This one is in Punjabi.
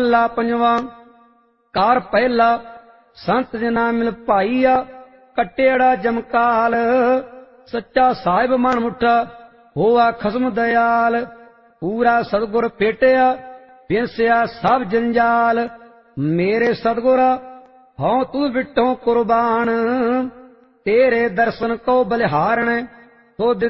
ਮਹੱਲਾ ਪੰਜਵਾਂ। ਕਾਰ ਪਹਿਲਾ ਸੰਤ ਜਨਾ ਮਿਲ ਭਾਈਆ, ਕਟਿਆੜਾ ਜਮਕਾਲ। ਸੱਚਾ ਸਾਹਿਬ ਮਨ ਮੁੱਠਾ, ਹੋਆ ਖਸਮ ਦਇਆਲ। ਪੂਰਾ ਸਤਿਗੁਰ ਭੇਟਿਆ, ਵਿੰਸਿਆ ਸਭ ਜੰਜਾਲ। ਮੇਰੇ ਸਤਿਗੁਰਾ ਹਉ ਤੂੰ ਵਿਟੋਂ ਕੁਰਬਾਨ, ਤੇਰੇ ਦਰਸ਼ਨ ਕੋ ਬਲਿਹਾਰਣ। ਤੁਧ